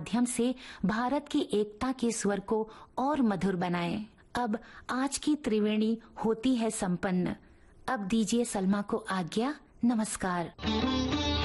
माध्यम से भारत की एकता के स्वर को और मधुर बनाएं। अब आज की त्रिवेणी होती है संपन्न। अब दीजिए सलमा को आज्ञा। नमस्कार।